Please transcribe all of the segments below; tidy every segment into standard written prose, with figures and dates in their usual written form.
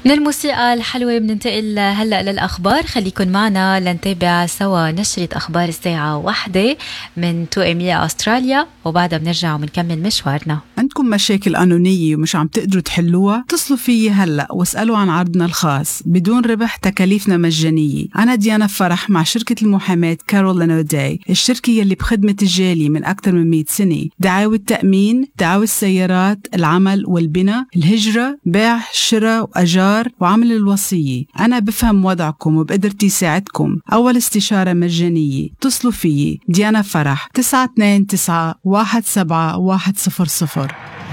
من الموسيقى الحلوة بننتقل هلأ للأخبار. خليكن معنا لنتابع سوا نشرة أخبار الساعة 1 من 2 أستراليا، وبعدها بنرجع ومنكمل مشوارنا. عندكم مشاكل قانونية ومش عم تقدروا تحلوها؟ اتصلوا فيي هلأ واسألوا عن عرضنا الخاص بدون ربح، تكاليفنا مجانية. أنا ديانا فرح مع شركة المحاماة كارول لانوداي، الشركة يلي بخدمة الجالية من أكثر من 100 سنة. دعاوى التأمين، دعاوى السيارات، العمل والبناء، الهجرة، بيع، شراء وأجار وعمل الوصية. أنا بفهم وضعكم وبقدرتي ساعدكم. أول استشارة مجانية. اتصلوا فيي ديانا فرح 929-17100.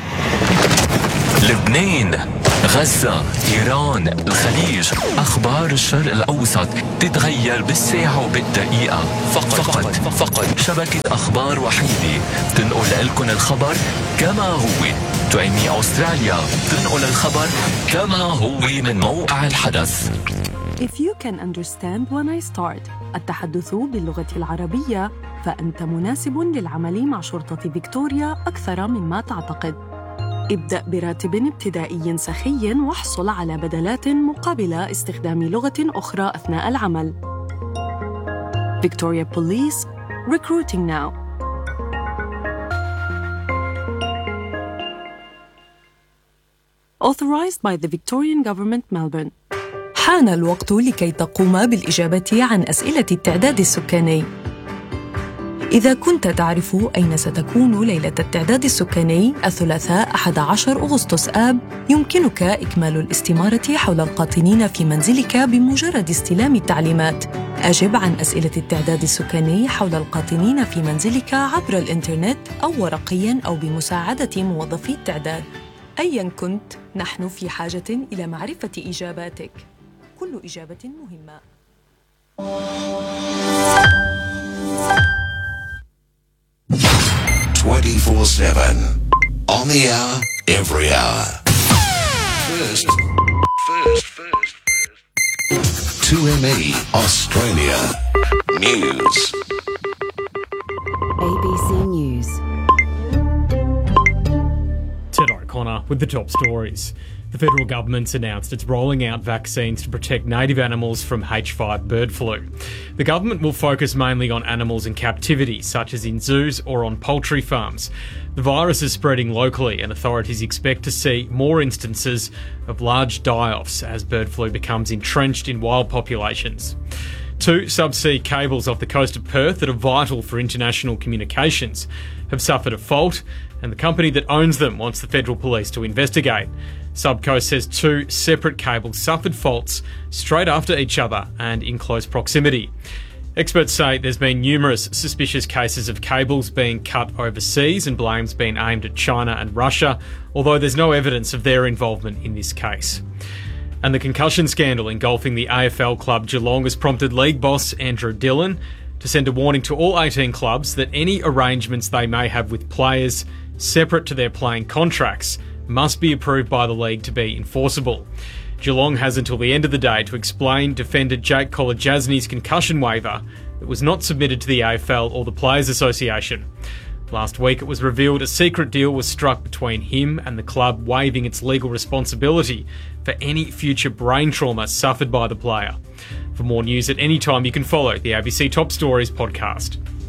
لبنان، غزة، إيران، الخليج، أخبار الشرق الأوسط تتغير بالساعة وبالدقيقة. فقط شبكة أخبار وحيدة تنقل لكم الخبر كما هو. 2 أستراليا تنقل الخبر كما هو من موقع الحدث. If you can understand when I start التحدث باللغة العربية، فأنت مناسب للعمل مع شرطة فيكتوريا أكثر مما تعتقد. ابدأ براتب ابتدائي سخي واحصل على بدلات مقابل استخدام لغة أخرى أثناء العمل. Victoria Police, recruiting now. Authorized by the Victorian Government, Melbourne. حان الوقت لكي تقوم بالإجابة عن أسئلة التعداد السكاني. إذا كنت تعرف أين ستكون ليلة التعداد السكاني الثلاثاء 11 أغسطس آب، يمكنك إكمال الاستمارة حول القاطنين في منزلك بمجرد استلام التعليمات. أجب عن أسئلة التعداد السكاني حول القاطنين في منزلك عبر الإنترنت أو ورقياً أو بمساعدة موظفي التعداد. أياً كنت، نحن في حاجة إلى معرفة إجاباتك. كل إجابة مهمة. 24/7 on the hour, every hour. First. 2ME Australia News. ABC News. Ted O'Connor with the top stories. The federal government's announced it's rolling out vaccines to protect native animals from H5 bird flu. The government will focus mainly on animals in captivity, such as in zoos or on poultry farms. The virus is spreading locally and authorities expect to see more instances of large die-offs as bird flu becomes entrenched in wild populations. 2 subsea cables off the coast of Perth that are vital for international communications have suffered a fault, and the company that owns them wants the Federal Police to investigate. Subcoast says 2 separate cables suffered faults straight after each other and in close proximity. Experts say there's been numerous suspicious cases of cables being cut overseas and blames being aimed at China and Russia, although there's no evidence of their involvement in this case. And the concussion scandal engulfing the AFL club Geelong has prompted league boss Andrew Dillon to send a warning to all 18 clubs that any arrangements they may have with players separate to their playing contracts must be approved by the league to be enforceable. Geelong has until the end of the day to explain defender Jake Kolodjasny's concussion waiver that was not submitted to the AFL or the Players Association. Last week it was revealed a secret deal was struck between him and the club waiving its legal responsibility for any future brain trauma suffered by the player. For more news at any time, you can follow the ABC Top Stories podcast.